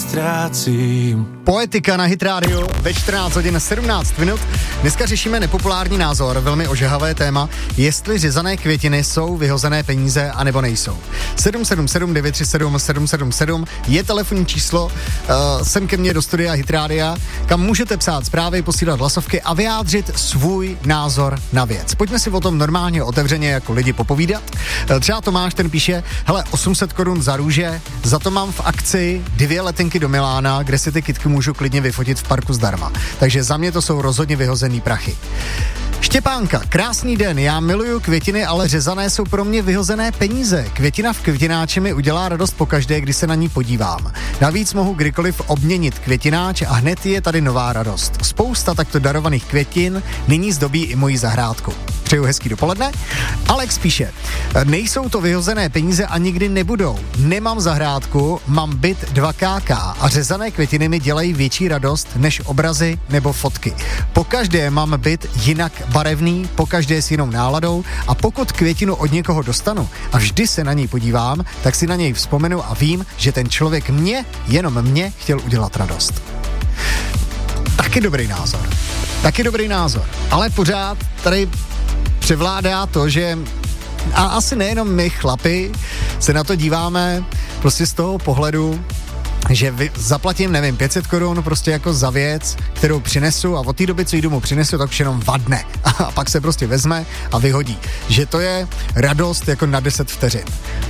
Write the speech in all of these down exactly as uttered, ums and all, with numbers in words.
ztrácím. Poetika na Hit Radio ve čtrnáct hodin sedmnáct minut. Dneska řešíme nepopulární názor, velmi ožehavé téma, jestli řezané květiny jsou vyhozené peníze, anebo nejsou. sedm sedm sedm devět tři sedm sedm sedm sedm je telefonní číslo, uh, sem ke mně do studia Hit Radia, kam můžete psát zprávy, posílat hlasovky a vyjádřit svůj názor na věc. Pojďme si o tom normálně otevřeně jako lidi popovídat. Uh, třeba Tomáš, ten píše, hele, osm set korun za růže, za to mám v akci dvě letenky do Milána, kde si ty kytky můžu klidně vyfotit v parku zdarma. Takže za mě to jsou rozhodně vyhozený prachy. Štěpánka, krásný den, já miluju květiny, ale řezané jsou pro mě vyhozené peníze. Květina v květináči mi udělá radost pokaždé, když se na ní podívám. Navíc mohu kdykoliv obměnit květináč a hned je tady nová radost. Spousta takto darovaných květin nyní zdobí i moji zahrádku. Přeju hezký dopoledne. Alex píše, nejsou to vyhozené peníze a nikdy nebudou. Nemám zahrádku, mám byt dva ká ká a řezané květiny mi dělají větší radost než obrazy nebo fotky. Pokaždé mám byt jinak barevný, pokaždé s jinou náladou a pokud květinu od někoho dostanu a vždy se na něj podívám, tak si na něj vzpomenu a vím, že ten člověk mě, jenom mě, chtěl udělat radost. Taky dobrý názor. Taky dobrý názor. Ale pořád tady převládá to, že a asi nejenom my chlapi se na to díváme prostě z toho pohledu, že vy, zaplatím, nevím, pět set korun prostě jako za věc, kterou přinesu a od té doby, co jí domů přinesu, tak už jenom vadne a pak se prostě vezme a vyhodí. Že to je radost jako na deset vteřin.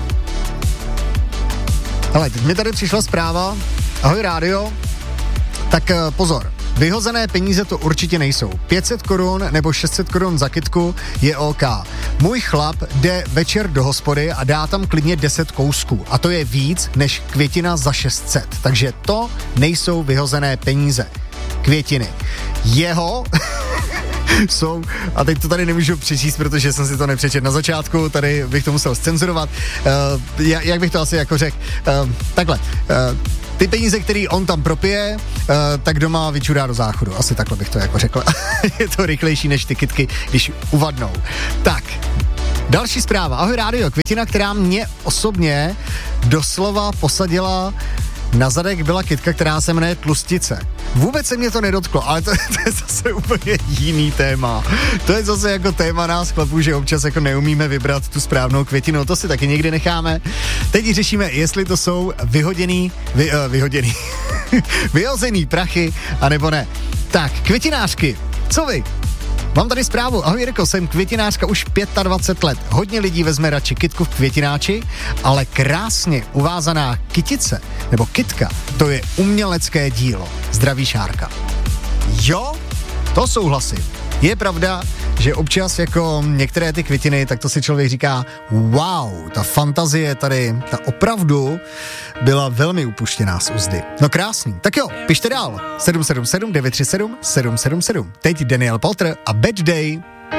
Ale teď mi tady přišla zpráva, ahoj rádio, tak pozor. Vyhozené peníze to určitě nejsou. pět set korun nebo šest set korun za kytku je OK. Můj chlap jde večer do hospody a dá tam klidně deset kousků. A to je víc než květina za šest set. Takže to nejsou vyhozené peníze. Květiny. Jeho jsou, a teď to tady nemůžu přečíst, protože jsem si to nepřečetl na začátku, tady bych to musel zcenzurovat. Uh, jak bych to asi jako řekl? Uh, takhle. Uh, Ty peníze, který on tam propije, uh, tak doma vyčurá do záchodu. Asi takhle bych to jako řekl. Je to rychlejší než ty kytky, když uvadnou. Tak, další zpráva. Ahoj rádio, květina, která mě osobně doslova posadila na zadek, byla kytka, která se jmenuje Tlustice. Vůbec se mě to nedotklo, ale to, to je zase úplně jiný téma. To je zase jako téma nás chlapů, že občas jako neumíme vybrat tu správnou květinu, to si taky někdy necháme. Teď řešíme, jestli to jsou vyhoděný, vy, uh, vyhoděný, vyhozený prachy, anebo ne. Tak, květinářky, co vy? Mám tady zprávu, ahoj Jirko, jsem květinářka už dvacet pět let. Hodně lidí vezme radši kytku v květináči, ale krásně uvázaná kytice, nebo kytka, to je umělecké dílo. Zdraví Šárka. Jo, to souhlasím. Je pravda, že občas jako některé ty květiny, tak to si člověk říká, wow, ta fantazie tady, ta opravdu byla velmi upuštěná z uzdy. No krásný. Tak jo, pište dál. sedm sedm sedm devět tři sedm sedm sedm sedm. Teď Daniel Potter a Bad Day.